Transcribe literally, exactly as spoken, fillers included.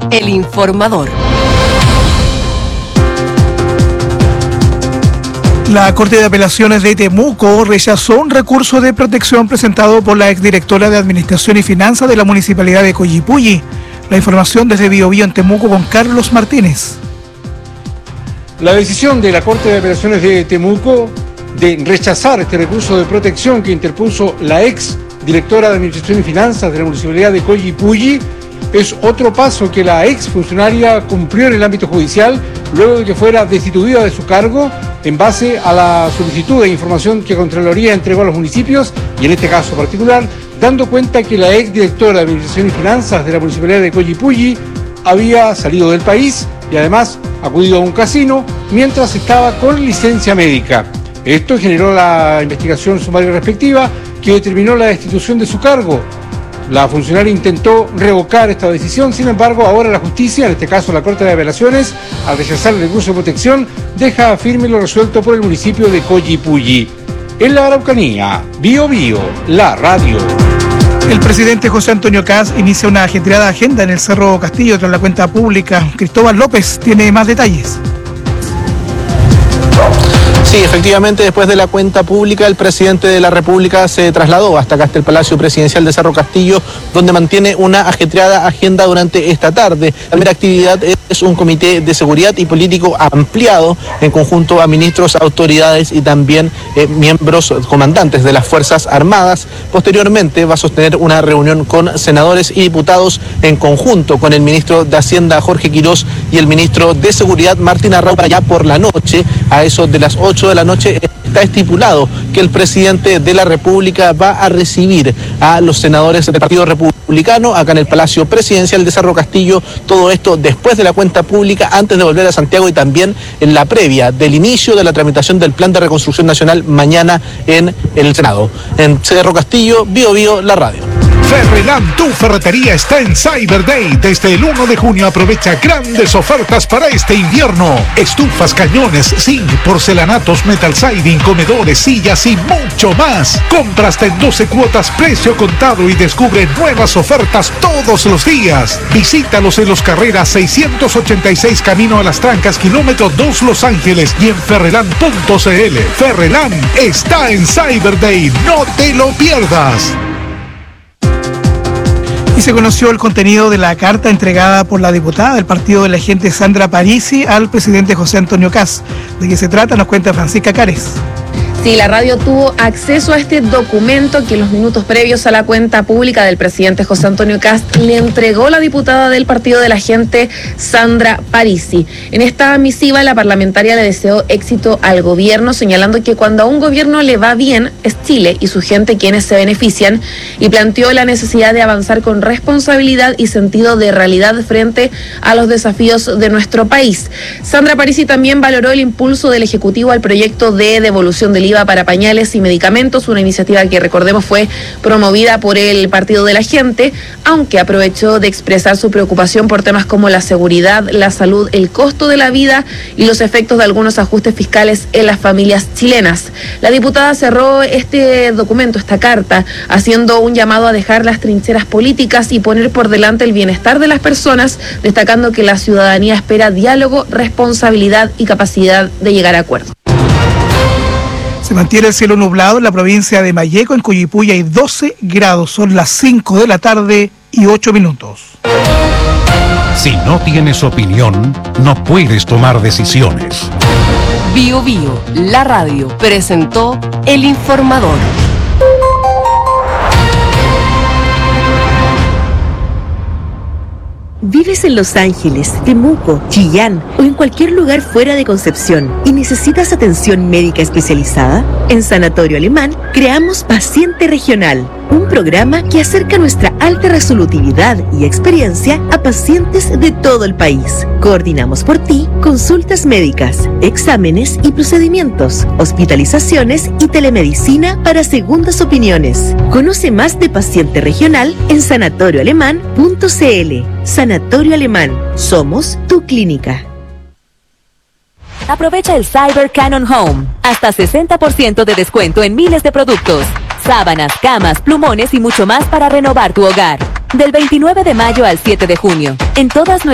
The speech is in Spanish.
El Informador. La Corte de Apelaciones de Temuco rechazó un recurso de protección presentado por la exdirectora de Administración y Finanzas de la Municipalidad de Coyipulli. La información desde Bio Bio en Temuco con Carlos Martínez. La decisión de la Corte de Apelaciones de Temuco de rechazar este recurso de protección que interpuso la ex directora de Administración y Finanzas de la Municipalidad de Coyipulli es otro paso que la ex funcionaria cumplió en el ámbito judicial luego de que fuera destituida de su cargo en base a la solicitud de información que Contraloría entregó a los municipios y en este caso particular, dando cuenta que la ex directora de Administración y Finanzas de la Municipalidad de Coyipulli había salido del país y además acudido a un casino mientras estaba con licencia médica. Esto generó la investigación sumaria respectiva que determinó la destitución de su cargo. La funcionaria intentó revocar esta decisión, sin embargo, ahora la justicia, en este caso la Corte de Apelaciones, al rechazar el recurso de protección, deja firme lo resuelto por el municipio de Coyipulli. En la Araucanía, Bio Bio, la radio. El presidente José Antonio Kast inicia una ajetreada agenda en el Cerro Castillo tras la cuenta pública. Cristóbal López tiene más detalles. Sí, efectivamente, después de la cuenta pública, el presidente de la República se trasladó hasta acá, hasta el Palacio Presidencial de Cerro Castillo, donde mantiene una ajetreada agenda durante esta tarde. La primera actividad es un comité de seguridad y político ampliado en conjunto a ministros, autoridades y también eh, miembros comandantes de las Fuerzas Armadas. Posteriormente va a sostener una reunión con senadores y diputados en conjunto con el ministro de Hacienda, Jorge Quirós, y el ministro de Seguridad, Martín Arrau, para allá por la noche, a eso de las ocho de la noche. Está estipulado que el presidente de la República va a recibir a los senadores del Partido Republicano acá en el Palacio Presidencial de Cerro Castillo. Todo esto después de la cuenta pública, antes de volver a Santiago y también en la previa del inicio de la tramitación del Plan de Reconstrucción Nacional mañana en el Senado. En Cerro Castillo, Bio Bio, la radio. Ferreland, tu ferretería está en Cyber Day. Desde el uno de junio aprovecha grandes ofertas para este invierno. Estufas, cañones, zinc, porcelanatos, metal siding, comedores, sillas y mucho más. Compra hasta en doce cuotas, precio contado, y descubre nuevas ofertas todos los días. Visítalos en Los Carreras seiscientos ochenta y seis, camino a Las Trancas, kilómetro dos, Los Ángeles, y en ferreland punto c l. Ferreland está en Cyber Day. No te lo pierdas. Y se conoció el contenido de la carta entregada por la diputada del Partido de la Gente, Sandra Parisi, al presidente José Antonio Kast. ¿De qué se trata? Nos cuenta Francisca Cares. Sí, la radio tuvo acceso a este documento que en los minutos previos a la cuenta pública del presidente José Antonio Kast le entregó la diputada del Partido de la Gente, Sandra Parisi. En esta misiva, la parlamentaria le deseó éxito al gobierno, señalando que cuando a un gobierno le va bien, es Chile y su gente quienes se benefician, y planteó la necesidad de avanzar con responsabilidad y sentido de realidad frente a los desafíos de nuestro país. Sandra Parisi también valoró el impulso del Ejecutivo al proyecto de devolución del I V A para pañales y medicamentos, una iniciativa que, recordemos, fue promovida por el Partido de la Gente, aunque aprovechó de expresar su preocupación por temas como la seguridad, la salud, el costo de la vida y los efectos de algunos ajustes fiscales en las familias chilenas. La diputada cerró este documento, esta carta, haciendo un llamado a dejar las trincheras políticas y poner por delante el bienestar de las personas, destacando que la ciudadanía espera diálogo, responsabilidad y capacidad de llegar a acuerdos. Se mantiene el cielo nublado en la provincia de Malleco. En Coyipulli hay doce grados, son las cinco de la tarde y ocho minutos. Si no tienes opinión, no puedes tomar decisiones. Bio Bio, la radio, presentó El Informador. ¿Vives en Los Ángeles, Temuco, Chillán o en cualquier lugar fuera de Concepción y necesitas atención médica especializada? En Sanatorio Alemán creamos Paciente Regional, un programa que acerca nuestra alta resolutividad y experiencia a pacientes de todo el país. Coordinamos por ti consultas médicas, exámenes y procedimientos, hospitalizaciones y telemedicina para segundas opiniones. Conoce más de Paciente Regional en sanatorio alemán punto c l. Sanatorio Alemán, somos tu clínica. Aprovecha el Cyber Canon Home. Hasta sesenta por ciento de descuento en miles de productos. Sábanas, camas, plumones y mucho más para renovar tu hogar. Del veintinueve de mayo al siete de junio. En todas nuestras